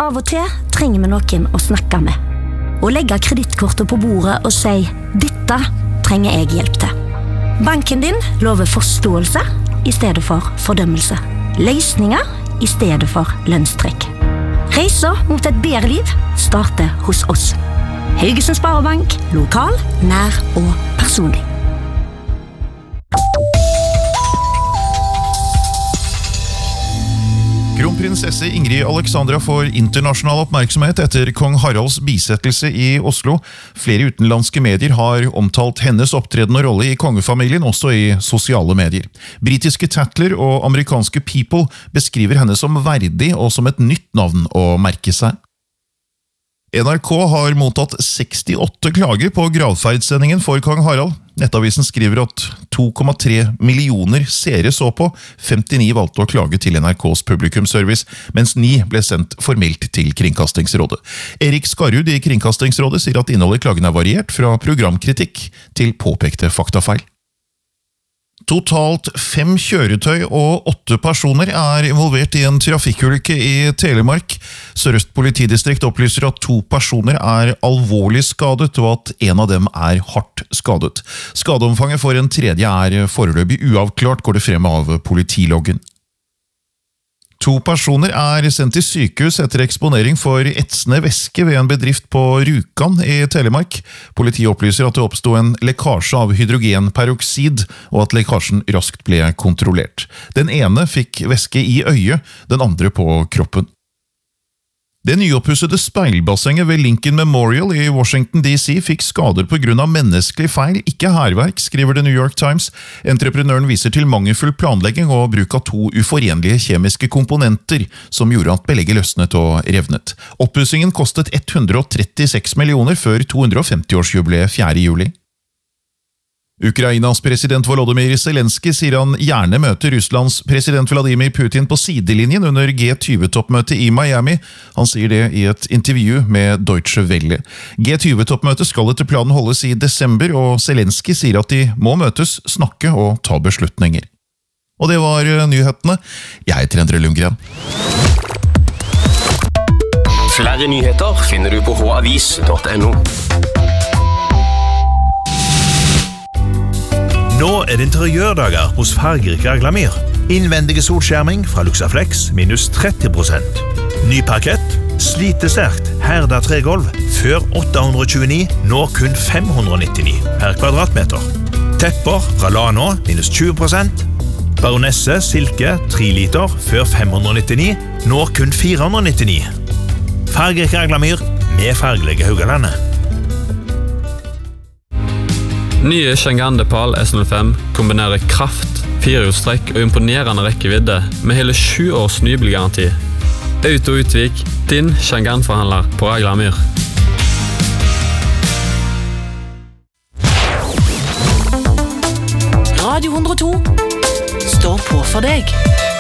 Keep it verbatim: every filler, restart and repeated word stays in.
av og til trenger vi noen å snakke med. Og legge kredittkortet på bordet og si, dette trenger jeg hjelp til. Banken din lover forståelse i stedet for fordømmelse. Løsninger i stedet for lønnstrekk. Reiser mot et bedre liv starter hos oss. Haugesund Sparebank, lokal, nær og personlig. Kronprinsesse Ingrid Alexandra får internasjonal oppmerksomhet etter kong Haralds bisettelse i Oslo. Flere utenlandske medier har omtalt hennes opptreden og rolle i kongefamilien, også i sosiale medier. Britiske Tatler og amerikanske People beskriver henne som verdig og som et nytt navn å merke seg. N R K har mottatt sekstiåtte klager på gravferdssendingen for kong Harald. Nettavisen skriver at to komma tre millioner seere så på, femtini valgte å klage til N R K's publikumsservice, mens ni ble sendt formelt til Kringkastingsrådet. Erik Skarrud i Kringkastingsrådet sier at innholdet i klagen er variert fra programkritikk til påpekte faktafeil. Totalt fem kjøretøy og åtte personer er involvert i en trafikkulykke i Telemark. Sør-Øst politidistrikt opplyser at to personer er alvorlig skadet, og at en av dem er hardt skadet. Skadeomfanget for en tredje er foreløpig uavklart, går det frem av politiloggen. To personer er sendt til sykehus etter eksponering for etsende væske ved en bedrift på Rjukan i Telemark. Politiet opplyser at det oppstod en lekkasje av hydrogenperoksid, og at lekkasjen raskt ble kontrollert. Den ene fikk væske i øyet, den andre på kroppen. Det nyoppussede speilbassenget ved Lincoln Memorial i Washington D C fikk skader på grunn av menneskelig feil, ikke hærverk, skriver The New York Times. Entreprenøren viser til mangelfull planlegging og bruk av to uforenlige kjemiske komponenter, som gjorde at belegget løsnet og revnet. Oppussingen kostet ett hundre og trettiseks millioner før to hundre og femti-årsjubileet fjerde juli. Ukrainas president Volodymyr Zelensky sier han gjerne møter Russlands president Vladimir Putin på sidelinjen under G tjue-toppmøtet i Miami. Han sier det i et intervju med Deutsche Welle. G tjue-toppmøtet skal etter planen holdes i desember, og Zelensky sier at de må møtes, snakke og ta beslutninger. Og det var nyhetene. Jeg heter Endre Lundgren. Flere nyheter finner du på h avis punktum no. Nå er det interiørdager hos fargerik Aglamyr. Innvendige solskjerming fra Luxaflex minus tretti prosent. Ny parkett, slitesterkt, herda tregolv, før åtte hundre og tjueni, nå kun fem hundre og nittini per kvadratmeter. Tepper fra Lano minus tjue prosent. Baronesse silke tre liter, før fem hundre og nittini, nå kun fire hundre og nittini. Fargerik Aglamyr med fargelige Haugalandet. Nye Chang'an Depal S null fem kombinerer kraft, firehjulstrekk og imponerende rekkevidde med hele sju års nybilgaranti. Auto Utvik, din Chang'an-forhandler på Aglamyr. Radio hundre og to står på for deg.